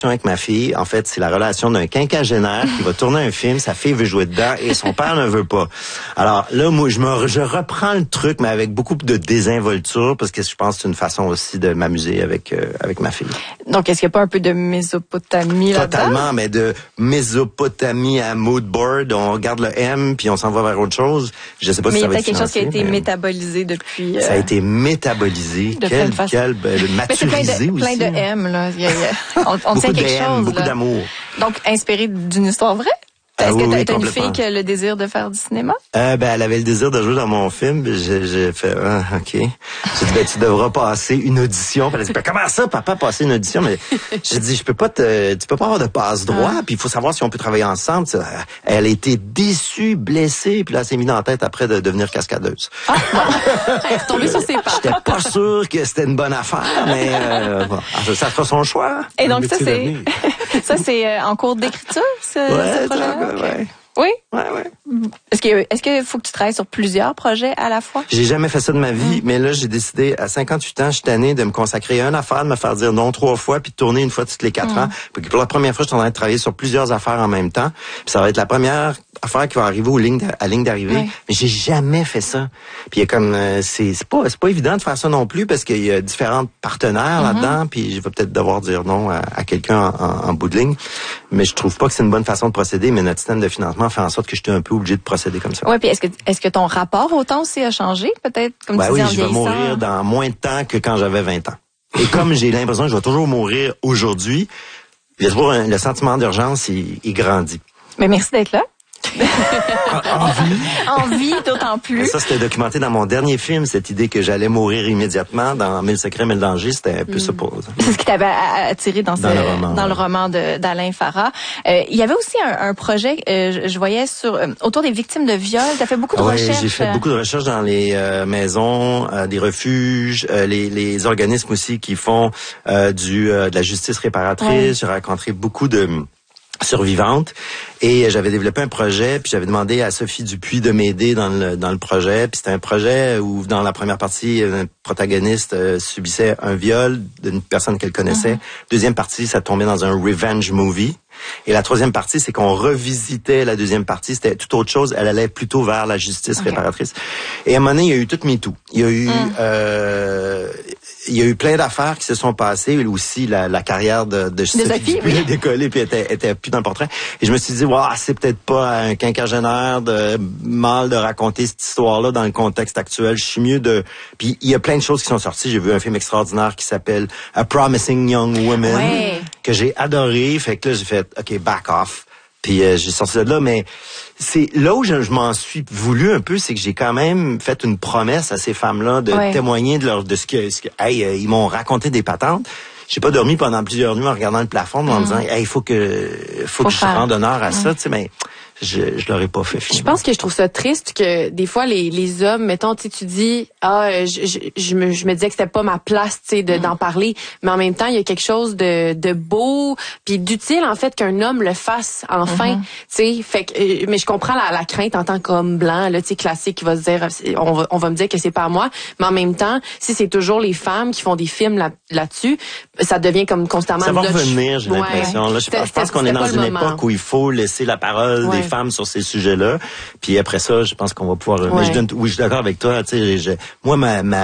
avec ma fille, en fait, c'est la relation d'un quinquagénaire qui va tourner un film, sa fille veut jouer dedans et son père ne veut pas. Alors là, moi, je reprends le truc, mais avec beaucoup de désinvolture, parce que je pense que c'est une façon aussi de m'amuser avec ma fille. Donc, est-ce qu'il n'y a pas un peu de Mésopotamie là-dedans? Totalement, mais de Mésopotamie à mood board, on regarde le M, puis on s'en va vers autre chose. Je sais pas si ça va être quelque chose qui a été mais... métabolisé depuis... Ça a été métabolisé. Quel maturisé aussi. Plein de M, là. On tient quelque chose, beaucoup d'amour. Donc, inspiré d'une histoire vraie? Est-ce que t'as une fille qui a le désir de faire du cinéma? Elle avait le désir de jouer dans mon film. J'ai fait, OK. J'ai dit, tu devras passer une audition. Puis elle a dit, comment ça, papa, passer une audition? Mais j'ai dit, tu peux pas avoir de passe-droit. Puis il faut savoir si on peut travailler ensemble. Elle a été déçue, blessée. Puis là, elle s'est mise dans la tête après de devenir cascadeuse. Elle est retombée sur ses pas. J'étais pas sûr que c'était une bonne affaire, mais ça fera son choix. Et donc ça, c'est en cours d'écriture, ce projet-là? Ouais. Oui? Ouais. Est-ce qu'il faut que tu travailles sur plusieurs projets à la fois? J'ai jamais fait ça de ma vie, mais là, j'ai décidé, à 58 ans, je suis tanné de me consacrer à une affaire, de me faire dire non 3 fois, puis de tourner une fois toutes les 4 ans. Puis pour la première fois, je suis en train de travailler sur plusieurs affaires en même temps. Puis ça va être la première affaire qui va arriver à ligne d'arrivée. Oui. Mais j'ai jamais fait ça. Puis il y a comme, c'est pas évident de faire ça non plus, parce qu'il y a différents partenaires là-dedans, puis je vais peut-être devoir dire non à quelqu'un en bout de ligne. Mais je trouve pas que c'est une bonne façon de procéder, mais notre système de financement fait en sorte que j'étais un peu obligé de procéder comme ça. Oui, puis est-ce que ton rapport au temps aussi a changé, peut-être, comme tu disais, en vieillissant? Oui, je vais mourir dans moins de temps que quand j'avais 20 ans. Et comme j'ai l'impression que je vais toujours mourir aujourd'hui, le sentiment d'urgence, il grandit. Mais merci d'être là. En vie, d'autant plus. Ça, c'était documenté dans mon dernier film, cette idée que j'allais mourir immédiatement dans 1000 secrets, 1000 dangers, c'était un peu ça pour... C'est ce qui t'avait attiré dans le roman d'Alain Farah. Il y avait aussi un projet, je voyais autour des victimes de viol. T'as fait beaucoup de recherches. J'ai fait beaucoup de recherches dans les maisons, des refuges, les organismes aussi qui font de la justice réparatrice. Ouais. J'ai rencontré beaucoup de survivante, et j'avais développé un projet, puis j'avais demandé à Sophie Dupuis de m'aider dans le projet. Puis c'était un projet où, dans la première partie, un protagoniste subissait un viol d'une personne qu'elle connaissait. Deuxième partie, ça tombait dans un revenge movie. Et la troisième partie, c'est qu'on revisitait la deuxième partie. C'était tout autre chose. Elle allait plutôt vers la justice réparatrice. Et à un moment donné, il y a eu tout MeToo. Il y a eu plein d'affaires qui se sont passées. Aussi, la carrière de Sophie Dupuis a décollé, puis était plus dans le portrait. Et je me suis dit, c'est peut-être pas un quinquagénaire de mal de raconter cette histoire-là dans le contexte actuel. Je suis mieux de... Puis il y a plein de choses qui sont sorties. J'ai vu un film extraordinaire qui s'appelle A Promising Young Woman, que j'ai adoré. Fait que là, j'ai fait, OK, back off. Puis j'ai sorti de là, mais c'est là où je m'en suis voulu un peu, c'est que j'ai quand même fait une promesse à ces femmes-là de témoigner de ce que ils m'ont raconté des patentes. J'ai pas dormi pendant plusieurs nuits en regardant le plafond, en me disant, il faut que je rende honneur à ça, tu sais, mais je l'aurais pas fait finalement. Je pense que je trouve ça triste que des fois les hommes, mettons, tu dis je me disais que c'était pas ma place, tu sais, d'en parler, mais en même temps il y a quelque chose de beau puis d'utile en fait qu'un homme le fasse enfin, tu sais, fait que mais je comprends la crainte en tant qu'homme blanc là, tu sais, classique, qui va se dire on va me dire que c'est pas moi, mais en même temps si c'est toujours les femmes qui font des films là-dessus, ça devient comme constamment ça va revenir, j'ai l'impression. Là, je pense qu'on est dans une époque où il faut laisser la parole des femmes sur ces sujets-là. Puis après ça, je pense qu'on va pouvoir... Mais je suis d'accord avec toi. Tu sais, moi,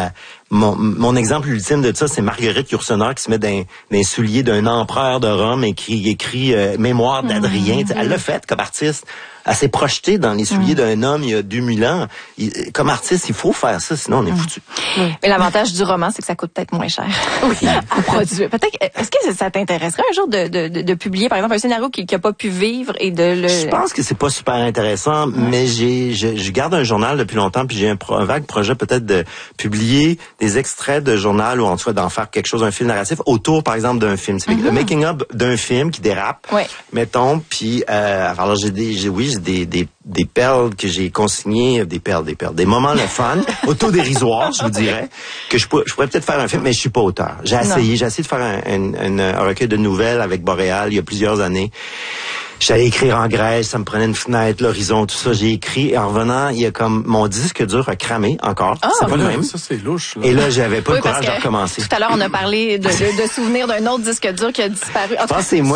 mon exemple ultime de ça, c'est Marguerite Yourcenar qui se met dans les souliers d'un empereur de Rome et qui écrit Mémoire d'Adrien. Elle l'a fait comme artiste. Elle s'est projetée dans les souliers d'un homme il y a 2000 ans. Comme artiste, il faut faire ça, sinon on est foutu. Mais l'avantage du roman, c'est que ça coûte peut-être moins cher à produire. Peut-être. Est-ce que ça t'intéresserait un jour de publier, par exemple, un scénario qui n'a pas pu vivre et de le... Je pense que c'est pas super intéressant, mais je garde un journal depuis longtemps, puis j'ai un vague projet peut-être de publier des extraits de journal ou en tout cas d'en faire quelque chose, un film narratif autour, par exemple, d'un film. C'est le making-up d'un film qui dérape, mettons, puis alors j'ai des perles que j'ai consignées, des moments le fun, autodérisoires, je vous dirais, que je pourrais peut-être faire un film, mais je suis pas auteur. J'ai essayé de faire un recueil de nouvelles avec Boréal il y a plusieurs années. J'allais écrire en Grèce, ça me prenait une fenêtre, l'horizon, tout ça. J'ai écrit et en revenant, il y a comme mon disque dur a cramé encore. Ah, c'est pas le même. Ça, c'est louche. Là. Et là, j'avais pas le courage de recommencer. Tout à l'heure, on a parlé de souvenirs d'un autre disque dur qui a disparu. Je pense que c'est moi